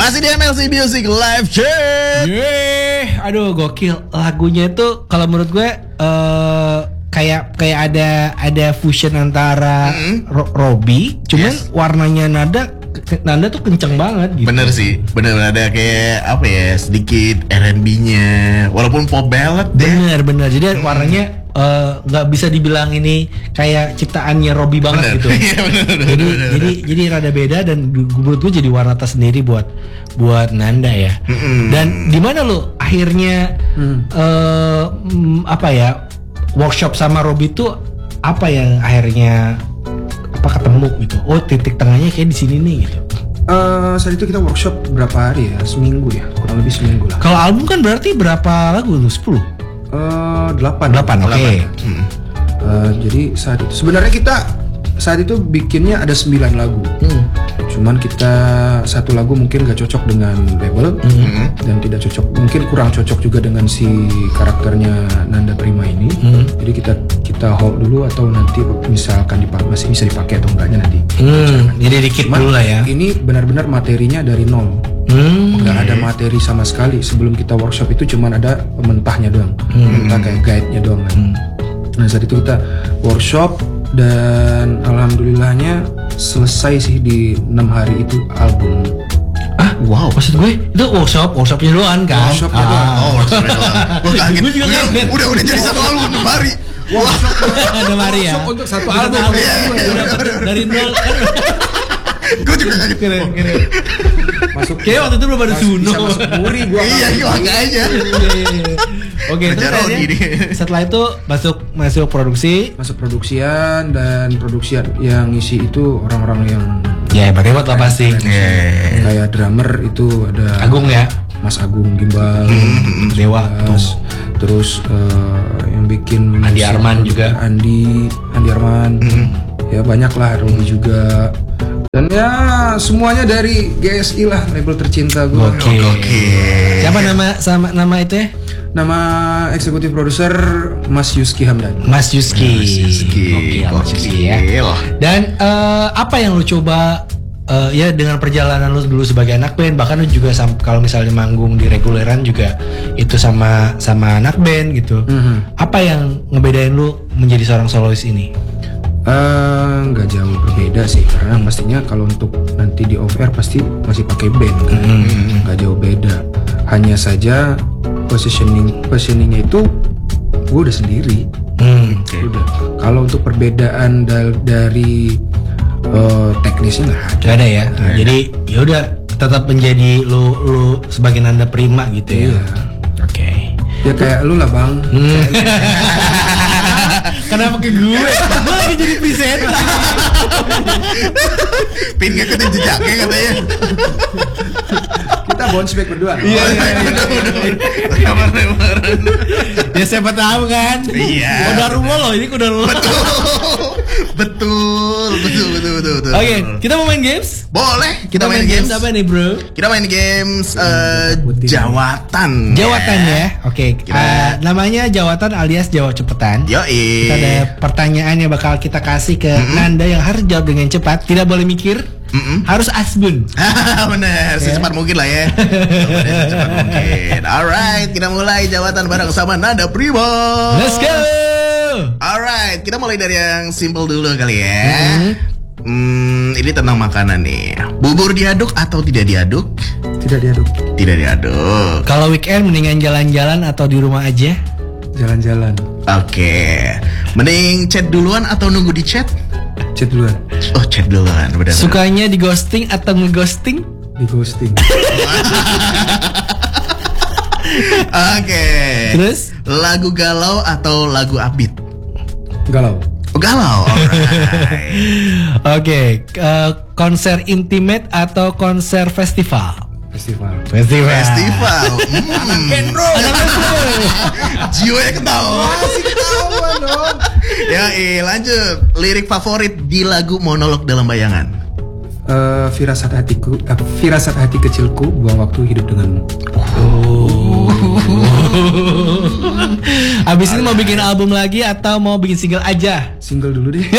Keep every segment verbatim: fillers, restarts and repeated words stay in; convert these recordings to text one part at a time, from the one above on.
Masih di M L C Music Live Chat. Yeay, aduh gokil lagunya itu kalau menurut gue uh, kayak kayak ada ada fusion antara mm-hmm. Ro- Robby, cuman yes. warnanya nada nada tuh kenceng banget gitu. Bener sih, bener ada kayak apa ya sedikit R and B-nya, walaupun pop ballad deh. Bener bener, jadi hmm. warnanya nggak uh, bisa dibilang ini kayak ciptaannya Robby banget bener. Gitu. Iya, bener, bener, jadi bener, jadi bener. jadi rada beda dan menurut gue jadi warna tersendiri buat buat Nanda ya. Hmm. Dan di mana lo akhirnya hmm. uh, apa ya workshop sama Robby tuh apa yang akhirnya apa ketemu gitu? Oh titik tengahnya kayak di sini nih gitu. Uh, saat itu kita workshop berapa hari ya? Seminggu ya, kurang lebih seminggu lah. Kalau album kan berarti berapa lagu lu? sepuluh? Uh, delapan. delapan, oke. Okay. Hmm. Uh, jadi saat itu sebenarnya kita saat itu bikinnya ada sembilan lagu. Hmm. Cuman kita satu lagu mungkin gak cocok dengan label hmm. dan tidak cocok, mungkin kurang cocok juga dengan si karakternya Nanda Prima ini. Hmm. Jadi kita kita hold dulu atau nanti misalkan dipakai masih bisa dipakai atau enggaknya nanti. Hmm. Jadi dikit dulu lah ya. Ini benar-benar materinya dari nol. Hmm, nggak okay. ada materi sama sekali. Sebelum kita workshop itu cuma ada mentahnya doang, hmm. mentah kayak guide-nya doang kan. Hmm. Nah saat itu kita workshop dan alhamdulillahnya selesai sih di enam hari itu album. Ah wow, maksud gue itu workshop, workshopnya doang kan? Workshopnya ah. doang. Oh workshopnya doang. Gue kaget. Gue juga kaget. Udah udah jadi satu album enam hari. Workshop enam hari ya. Workshop untuk satu album. Dari nol. Gue juga kaget. Keren, keren. Masuk kayak waktu itu belum ada Suno. Bisa masuk muri gua. Iya, makanya. Oke, terus setelah itu masuk masuk produksi, masuk produksian dan produksian yang ngisi itu orang-orang yang ya hebat hebat lah pasti. Yeah. Kayak drummer itu ada Agung ya, Mas Agung Gimbal, mm-hmm. Dewa, Mas, terus uh, yang bikin Andi Arman juga, Andi Andi Arman, mm-hmm. ya banyak lah, Robby juga. Dan ya semuanya dari G S I lah, label tercinta gue. Oke. Okay. Okay. Siapa nama sama nama itu ya? Nama eksekutif produser Mas Yuski Hamdan. Mas Yuski. Mas Yuski. Oke, Mas Yuski ya. Dan uh, apa yang lu coba uh, ya dengan perjalanan lu dulu sebagai anak band, bahkan lu juga sam- kalau misalnya manggung di reguleran juga itu sama sama anak band gitu. Mm-hmm. Apa yang ngebedain lu menjadi seorang solois ini? Nggak uh, jauh berbeda sih, karena pastinya kalau untuk nanti di off air pasti masih pakai band kan, mm-hmm. nggak jauh beda. Hanya saja positioning positioningnya itu gue udah sendiri. Mm, okay. Udah. Kalau untuk perbedaan dal- dari uh, teknisnya nggak ada. Gak ada ya. Nah, jadi ya udah tetap menjadi lu lu sebagai Nanda Prima gitu ya. Iya. Oke. Okay. Ya kayak lu lah bang. Hmm. Kenapa ke gue? Gue lagi jadi presenter. Pin ngikutin jejaknya katanya. Kita bounce back berdua. Iya, iya, iya. Ya siapa tahu kan. Iya. Udah rumah loh, ini udah rumah. Betul. Betul, betul, betul, betul, betul. Oke, kita mau main games? Boleh, kita, kita main, main games. games apa nih, bro? Kita main games uh, jawatan. Jawatan ya. Oke, okay. uh, namanya jawatan alias jawab cepetan. Yoi. Kita ada pertanyaan yang bakal kita kasih ke mm-hmm. Nanda yang harus jawab dengan cepat, tidak boleh mikir. Mm-mm. Harus asbun. Bener, okay. Secepat mungkin lah ya. Secepat mungkin. Alright, kita mulai jawatan bareng sama Nanda Prima. Let's go. Alright, kita mulai dari yang simple dulu kali ya. Mm-hmm. Hmm, ini tentang makanan nih. Bubur diaduk atau tidak diaduk? Tidak diaduk. Tidak diaduk. Kalau weekend mendingan jalan-jalan atau di rumah aja? Jalan-jalan. Oke. Okay. Mending chat duluan atau nunggu di chat? Chat duluan. Oh, chat duluan, benar. Sukanya di ghosting atau nge-ghosting? Di ghosting. Oke. Okay. Terus? Lagu galau atau lagu upbeat? Galau. Oh, galau. Oke. Okay. Uh, konser intimate atau konser festival? Festival. Festival. Festival. Anak band bro. Anak band bro. Jiwanya ketawa. Masih ketawa dong. Ya, eh, lanjut. Lirik favorit di lagu Monolog Dalam Bayangan. Uh, firasat hatiku, uh, firasat hati kecilku, buang waktu hidup denganmu. Oh. Abis ini mau bikin album lagi atau mau bikin single aja? Single dulu deh.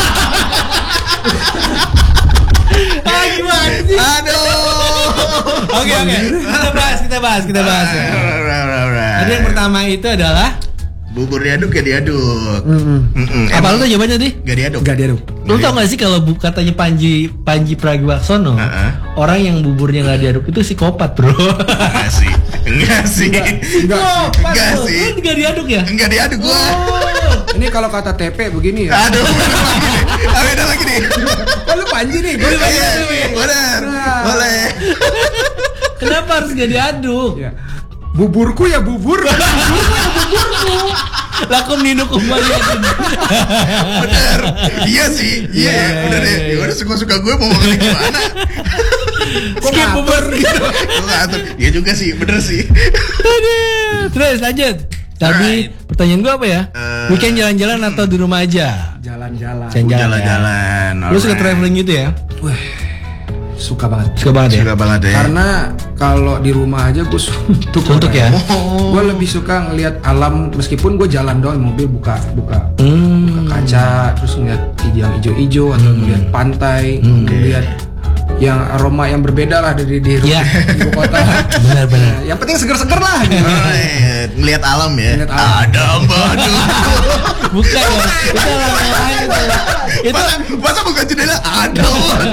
Ah, gimana sih? Aduh. Oke oke. Kita bahas, kita bahas, kita bahas. Ya. Jadi yang pertama itu adalah bubur diaduk ya diaduk. Mm-hmm. Apa lu tuh jawabannya tadi? Gak diaduk. Gak diaduk. Lu tau gak sih kalau bu, katanya Panji Panji Pragiwaksono, uh-uh. orang yang buburnya gak diaduk itu psikopat bro. Enggak sih, enggak sih, enggak, enggak sih. Lu gak diaduk ya? Enggak diaduk gua. Oh. Ini kalau kata T P begini ya. Aduh, ada lagi nih. Oh, lu Panji nih. Gue bener, boleh. Kenapa harus gak diaduk? Ya. Buburku ya bubur. Buburku ya buburku. Laku ninduk kembali. Bener. Iya sih. Iya, yeah, bener ya. Ya udah suka-suka gue mau ngomong gimana. Skip bubur gitu. Iya juga sih, bener sih. Terus lanjut. Tadi right. Pertanyaan gue apa ya? Uh, Weekend jalan-jalan atau di rumah aja? Jalan-jalan. Jalan-jalan. Ya. Lu suka traveling gitu ya? Wah. Suka banget. Suka banget ya? Suka banget ya. Karena kalau di rumah aja gue suntuk. Suntuk ya? Oh. Gue lebih suka ngelihat alam meskipun gue jalan doang mobil buka buka hmm. buka kaca terus ngeliat yang hijau-hijau atau hmm. ngeliat pantai, hmm. ngeliat yang aroma yang berbeda lah dari di yeah. ibu kota. Benar-benar. Yang penting seger-seger lah. Gitu. Ngeliat alam ya. Ngeliat alam. Ada badu. Bukan ya. Itu alam itu. Itu masa bukan jendela ada.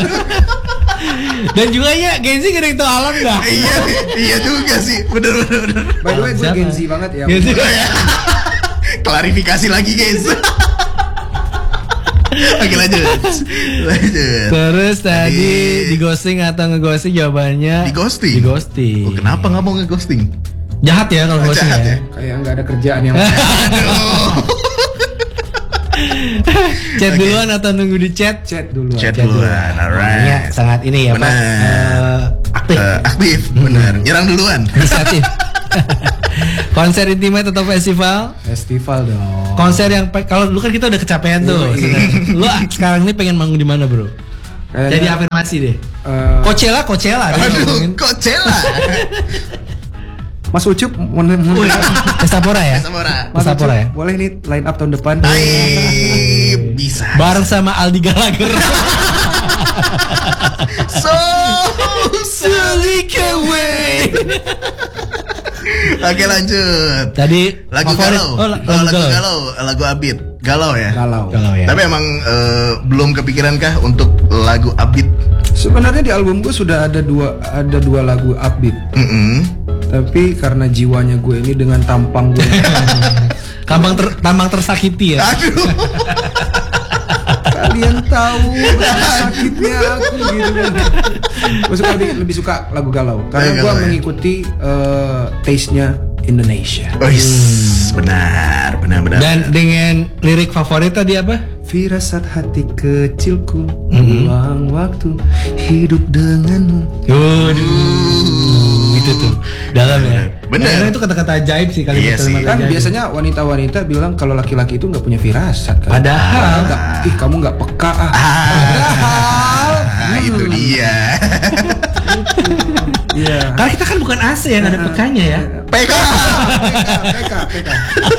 Dan juga ya Gen Z kadang itu alam dah. Iya, iya juga sih. Bener bener bener. By the way gue Gen Z banget ya. Gen Z. Klarifikasi lagi guys. Oke lanjut. Lanjut. Terus tadi di ghosting atau ngeghosting jawabannya di ghosting. Di ghosting. Oh, kenapa nggak mau ngeghosting? Jahat ya kalau ghosting ya. ya. Kayak nggak ada kerjaan yang. Chat okay. duluan atau nunggu di chat? Chat duluan. Chat duluan. Alright. Ya, sangat ini ya Pak. Uh, aktif. Uh, aktif, hmm. benar. Nyerang duluan. Inisiatif. Konser intimate atau festival? Festival dong. Konser yang kalau dulu kan kita udah kecapean tuh. Lu sekarang ini pengen manggung di mana, Bro? Kayaknya, jadi afirmasi deh. Uh, Coachella, Coachella. Aduh, Coachella. Mas Ucup, mau mau Pestapora ya? Pestapora. Pestapora ya? Boleh nih line up tahun depan. Ay, bisa. Bareng sama Aldi Gallagher. So silly away. Oke lanjut. Tadi lagu favorit. galau. Oh, lagu, lagu galau. galau, lagu upbeat. Galau ya? Galau. Galau ya. Tapi emang uh, belum kepikiran kah untuk lagu upbeat? Sebenarnya di album gue sudah ada dua ada dua lagu upbeat. Mm-hmm. Tapi karena jiwanya gue ini dengan tampang gue tampang ter, tampang tersakiti ya. Aduh. Kalian tahu betapa sakitnya aku gitu kan. Gue suka lebih, lebih suka lagu galau karena gue mengikuti uh, taste-nya Indonesia. Oh, yes. hmm. benar, benar, benar. Dan dengan lirik favorit tadi apa? Firasat hati kecilku, mm-hmm. ulang waktu hidup denganmu. Waduh, itu tuh dalam ya. Benar. Nah, itu kata-kata ajaib sih kali. Iya sih. Kan ajaib. Biasanya wanita-wanita bilang kalau laki-laki itu nggak punya firasat. Kan? Padahal, gak, ih kamu nggak peka ah. ah Padahal, ah, hmm. itu dia. Iya. Karena kita kan bukan A C yang ada pekanya ya. P K. P K, P K.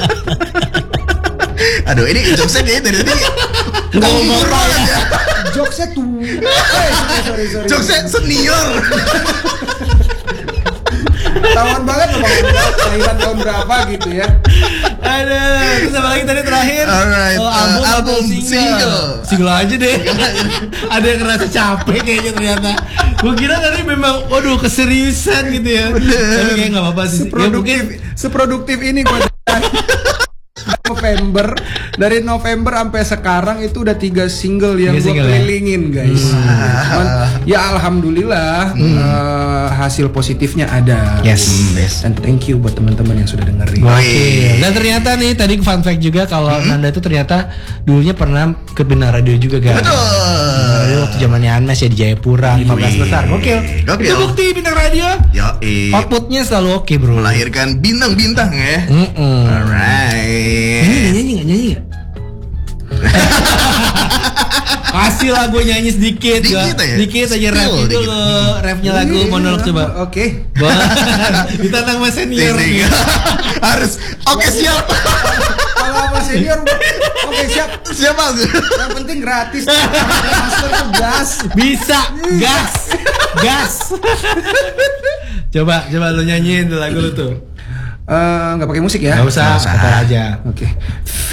Aduh, ini jokesnya dia dari tadi nggak umur banget ya. Jokesnya tuh. Eh, sorry, sorry, sorry. Jokesnya senior. Tawan banget loh bang. Kelahiran tahun berapa gitu ya. Aduh, terus apa lagi tadi terakhir? Alright, oh, album, uh, album single. single. Single aja deh. Ada yang ngerasa capek kayaknya ternyata. Gue kira tadi memang, waduh keseriusan gitu ya. Bener. Tapi kayaknya nggak apa-apa sih. Seproduktif, ya, mungkin... seproduktif ini gue. November dari November sampai sekarang itu udah tiga single yang gue kelilingin ya? Guys. Hmm. Cuman, ya alhamdulillah hmm. uh, hasil positifnya ada. Yes. yes. Dan thank you buat teman-teman yang sudah dengerin. Oke. Okay. Dan ternyata nih tadi fun fact juga kalau hmm. Nanda itu ternyata dulunya pernah ke Bina Radio juga kan. Betul. Radio waktu zamannya Anmes ya di Jayapura lima belas besar. Oke. Okay. Itu bukti Bintang Radio. Yo. Outputnya selalu oke okay, bro. Melahirkan bintang-bintang ya. Mm-mm. Alright. Nyanyi nyanyi nggak nyanyi nggak? Kasih lah gue nyanyi sedikit, dikit aja, dikit aja rap itu loh, rapnya lagu monolog coba. Oke. Ditantang mas senior. Harus. Oke siap. Kalau mas senior, oke siap. Siap aku. Yang penting gratis. Master tuh gas. Bisa gas, gas. Coba, coba lu nyanyiin tuh lagu lu tuh. Eh, nggak pakai musik ya? Nggak usah, Nggak usah. apa aja. Oke.